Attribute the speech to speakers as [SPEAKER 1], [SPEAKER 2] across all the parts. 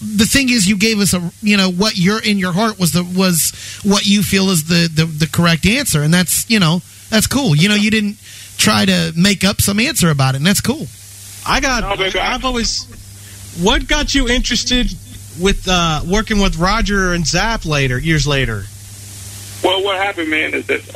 [SPEAKER 1] the thing is, you gave us what you're in your heart was what you feel is the correct answer, and that's cool. You didn't try to make up some answer about it, and that's cool.
[SPEAKER 2] What got you interested with working with Roger and Zapp years later?
[SPEAKER 3] Well, what happened, man, is that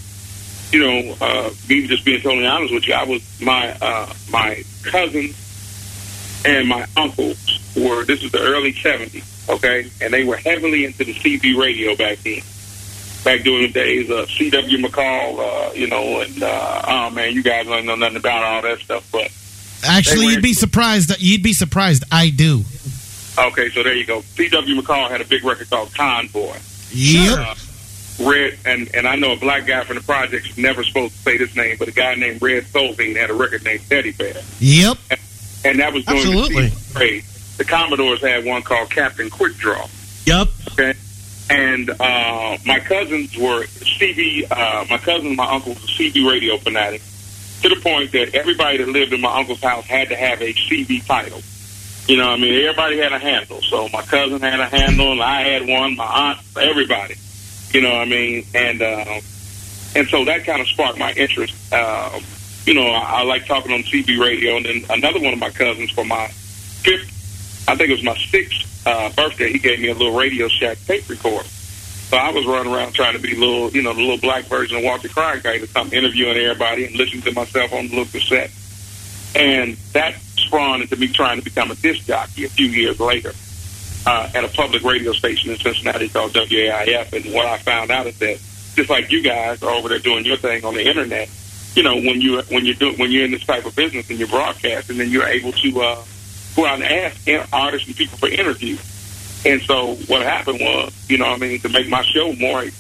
[SPEAKER 3] me just being totally honest with you, I was my cousins and my uncles this is the early 70s, okay, and they were heavily into the CB radio back then. Back during the days of C.W. McCall, and man, you guys don't know nothing about all that stuff, but
[SPEAKER 1] actually, you'd be surprised. I do.
[SPEAKER 3] Okay, so there you go. C.W. McCall had a big record called Convoy.
[SPEAKER 1] Yep.
[SPEAKER 3] Red, and I know a black guy from the projects, never supposed to say this name, but a guy named Red Solvine had a record named Teddy Bear.
[SPEAKER 1] Yep.
[SPEAKER 3] And that was during
[SPEAKER 2] Absolutely.
[SPEAKER 3] the trade. The Commodores had one called Captain Quick Draw.
[SPEAKER 2] Yep.
[SPEAKER 3] Okay. And my cousins were my cousin and my uncle were CB radio fanatic, to the point that everybody that lived in my uncle's house had to have a CB title. You know what I mean? Everybody had a handle. So my cousin had a handle, and I had one, my aunt, everybody. You know what I mean? And so that kind of sparked my interest. I like talking on CB radio. And then another one of my cousins, for my I think it was my 6th birthday, he gave me a little Radio Shack tape recorder. So I was running around trying to be the little black version of Walter Cronkite or something, interviewing everybody and listening to myself on the little cassette. And that spawned into me trying to become a disc jockey a few years later at a public radio station in Cincinnati called WAIF. And what I found out is that, just like you guys are over there doing your thing on the internet, when you're in this type of business and you're broadcasting, then you're able to go out and ask artists and people for interviews. And so what happened was, to make my show more. I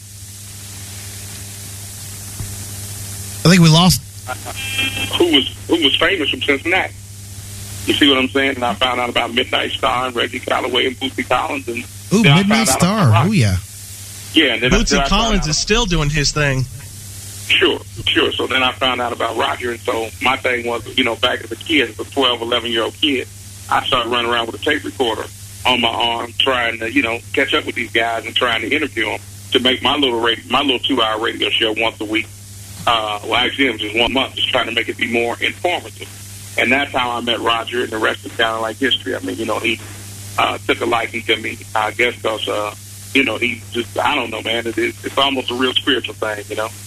[SPEAKER 1] think we lost.
[SPEAKER 3] Who was famous from Cincinnati? You see what I'm saying? And I found out about Midnight Star and Reggie Calloway and Bootsy Collins. And
[SPEAKER 1] Midnight Star. Oh, yeah.
[SPEAKER 3] Yeah. And then
[SPEAKER 2] Bootsy Collins is still doing his thing.
[SPEAKER 3] Sure. So then I found out about Roger. And so my thing was, back as a kid, as a 12, 11-year-old kid, I started running around with a tape recorder on my arm, trying to, catch up with these guys and trying to interview them to make my little 2-hour radio show once a week. Actually, it was just 1 month, just trying to make it be more informative. And that's how I met Roger, and the rest is kind of like history. I mean, he took a liking to me, I guess, because, he just, I don't know, man, it's almost a real spiritual thing,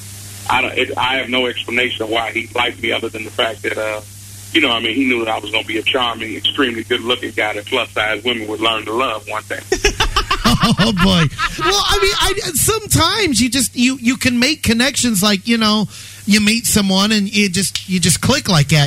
[SPEAKER 3] I have no explanation of why he liked me other than the fact that, he knew that I was going to be a charming, extremely good-looking guy that plus-size women would learn to love one day.
[SPEAKER 1] Oh, boy. Well, sometimes you can make connections, like, you meet someone and you just click like that,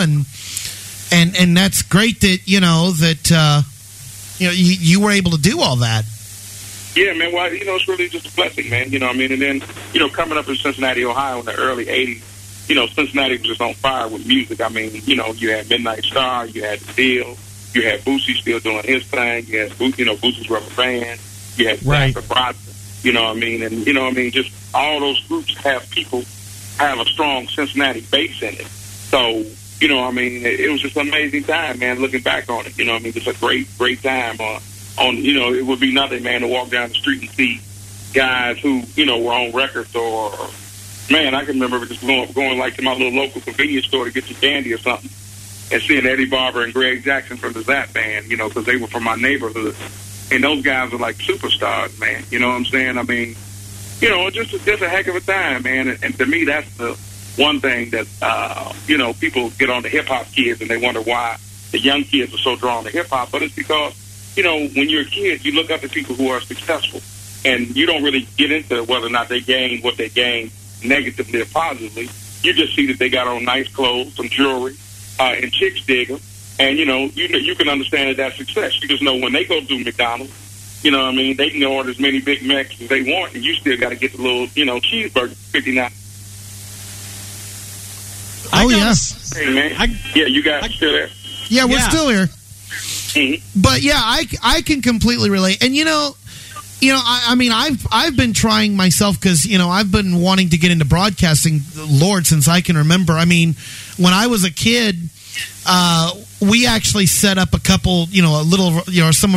[SPEAKER 1] and that's great that, you were able to do all that.
[SPEAKER 3] Yeah, man. Well, it's really just a blessing, man. And then, coming up in Cincinnati, Ohio in the early 80s, Cincinnati was just on fire with music. I mean, you had Midnight Star, you had The Deal, you had Bootsy still doing his thing, you had Bootsy's Rubber Band, you had Stafford Bronson, and just all those groups have a strong Cincinnati base in it. So, it was just an amazing time, man, looking back on it. Just a great time it would be nothing, man, to walk down the street and see guys who, were on records or, man, I can remember just going like to my little local convenience store to get some candy or something and seeing Eddie Barber and Greg Jackson from the Zapp Band, because they were from my neighborhood. And those guys were like superstars, man. You know what I'm saying? I mean, just a heck of a time, man. And to me, that's the one thing that, people get on the hip-hop kids and they wonder why the young kids are so drawn to hip-hop. But it's because, when you're a kid, you look up to people who are successful. And you don't really get into whether or not they gain what they gain negatively or positively. You just see that they got on nice clothes, some jewelry, and chicks dig them. And, you can understand that that's success. You just know when they go to McDonald's, they can order as many Big Macs as they want, and you still got to get the little, cheeseburger, $59.
[SPEAKER 1] Oh, yes.
[SPEAKER 3] Hey, man. You guys still there?
[SPEAKER 1] Yeah, we're still here.
[SPEAKER 3] Mm-hmm.
[SPEAKER 1] But, yeah, I can completely relate. And, I've been trying myself because, I've been wanting to get into broadcasting, Lord, since I can remember. I mean, when I was a kid, we actually set up a couple, some of